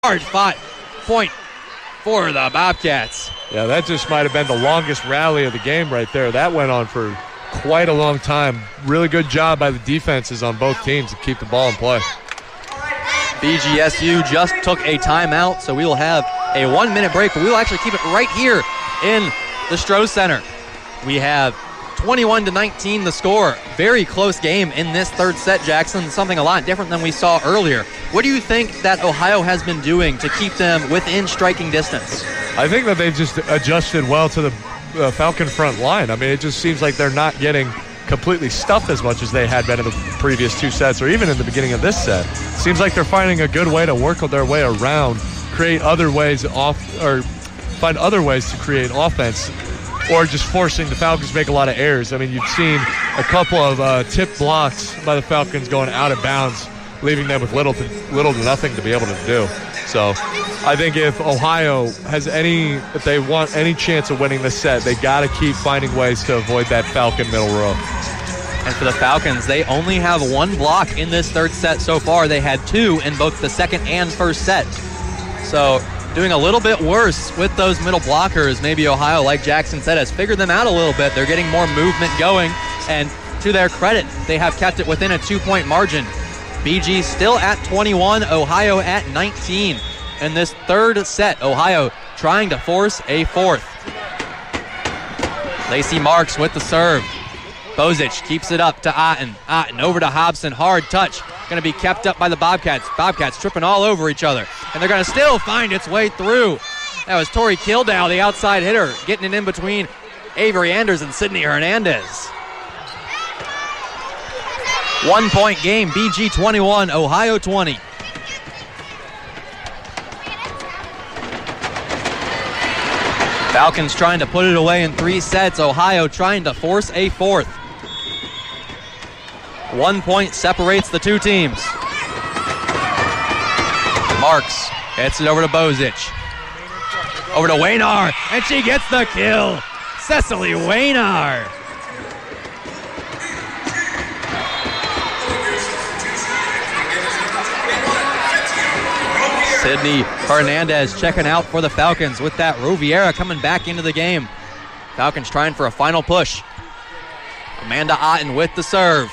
hard fought point for the Bobcats. Yeah, that just might have been the longest rally of the game right there. That went on for quite a long time. Really good job by the defenses on both teams to keep the ball in play. BGSU just took a timeout, so we will have a 1-minute break, but we will actually keep it right here in the Stroh Center. We have 21-19 the score. Very close game in this third set, Jackson. Something a lot different than we saw earlier. What do you think that Ohio has been doing to keep them within striking distance? I think that they've just adjusted well to the Falcon front line. I mean, it just seems like they're not getting completely stuffed as much as they had been in the previous two sets or even in the beginning of this set. Seems like they're finding a good way to work their way around, create other ways find other ways to create offense, or just forcing the Falcons to make a lot of errors. I mean, you've seen a couple of tipped blocks by the Falcons going out of bounds, leaving them with little to nothing to be able to do. So I think if Ohio has if they want any chance of winning this set, they got to keep finding ways to avoid that Falcon middle row. And for the Falcons, they only have one block in this third set so far. They had two in both the second and first set. So doing a little bit worse with those middle blockers. Maybe Ohio, like Jackson said, has figured them out a little bit. They're getting more movement going, and to their credit, they have kept it within a 2-point margin. BG still at 21, Ohio at 19. In this third set, Ohio trying to force a fourth. Lacey Marks with the serve. Bozic keeps it up to Otten. Otten over to Hobson. Hard touch. Going to be kept up by the Bobcats. Bobcats tripping all over each other. And they're going to still find its way through. That was Tori Kildow, the outside hitter, getting it in between Avery Anders and Sydney Hernandez. 1-point game. BG 21, Ohio 20. Falcons trying to put it away in 3 sets. Ohio trying to force a fourth. 1 point separates the two teams. Marks hits it over to Bozic. Over to Waynar, and she gets the kill. Cecily Waynar. Sydney Hernandez checking out for the Falcons with that. Roviera coming back into the game. Falcons trying for a final push. Amanda Otten with the serve.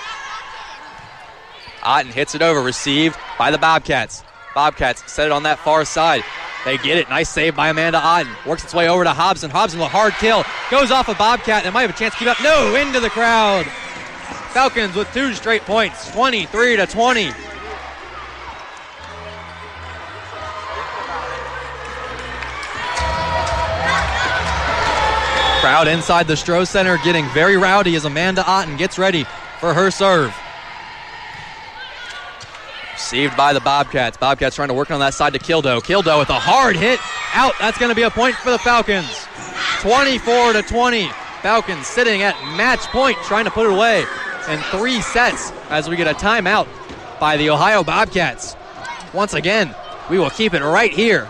Otten hits it over, received by the Bobcats. Bobcats set it on that far side. They get it. Nice save by Amanda Otten. Works its way over to Hobson. Hobson with a hard kill. Goes off a Bobcat and might have a chance to keep up. No, into the crowd. Falcons with 2 straight points, 23-20. Crowd inside the Stroh Center getting very rowdy as Amanda Otten gets ready for her serve. Received by the Bobcats. Bobcats trying to work on that side to Kildow. Kildow with a hard hit. Out. That's going to be a point for the Falcons. 24-20. Falcons sitting at match point, trying to put it away in 3 sets as we get a timeout by the Ohio Bobcats. Once again, we will keep it right here.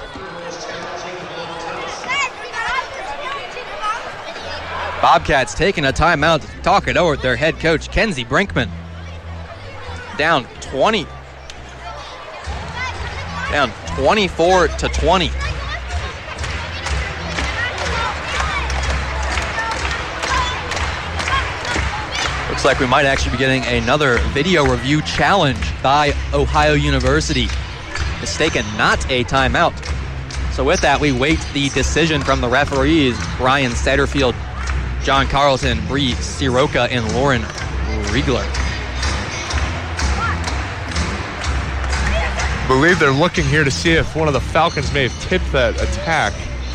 Bobcats taking a timeout to talk it over with their head coach, Kenzie Brinkman. Down 20. Down 24-20. Looks like we might actually be getting another video review challenge by Ohio University. Mistaken, not a timeout. So with that, we wait the decision from the referees, Brian Satterfield, John Carlton, Bree Siroka, and Lauren Riegler. I believe they're looking here to see if one of the Falcons may have tipped that attack.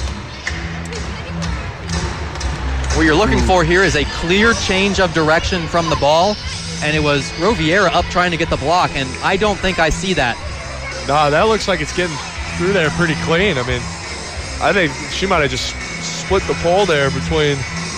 What you're looking for here is a clear change of direction from the ball, and it was Roviera up trying to get the block, and I don't think I see that. No, that looks like it's getting through there pretty clean. I mean, I think she might have just split the pole there between...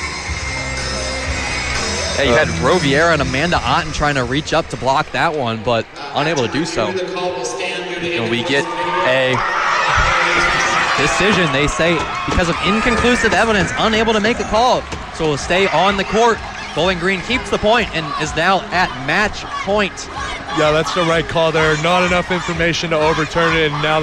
Yeah, you had Roviera and Amanda Otten trying to reach up to block that one, but unable to do so. And we get a decision, they say, because of inconclusive evidence, unable to make a call. So we'll stay on the court. Bowling Green keeps the point and is now at match point. Yeah, that's the right call there. Not enough information to overturn it, and now